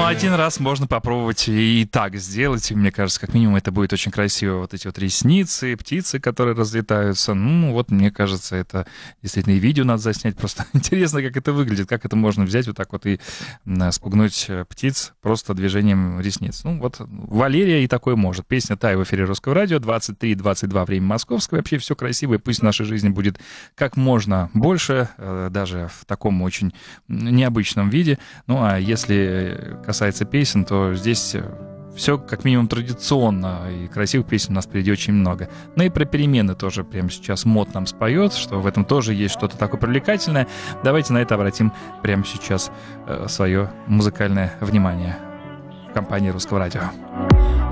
один раз можно попробовать и так сделать. Мне кажется, как минимум это будет очень красиво. Вот эти вот ресницы, птицы, которые разлетаются. Ну, вот мне кажется, это действительно и видео надо заснять. Просто интересно, как это выглядит, как это можно взять вот так вот и спугнуть птиц просто движением ресниц. Ну, вот Валерия и такое может. Песня «Тай» в эфире Русского радио, 23:22 время московское. Вообще все красиво, и пусть в нашей жизни будет как можно больше, даже в таком очень необычном виде. Ну, а если касается песен, то здесь все как минимум традиционно, и красивых песен у нас впереди очень много. Ну и про перемены тоже прямо сейчас Мот нам споет, что в этом тоже есть что-то такое привлекательное. Давайте на это обратим прямо сейчас свое музыкальное внимание в компании Русского радио.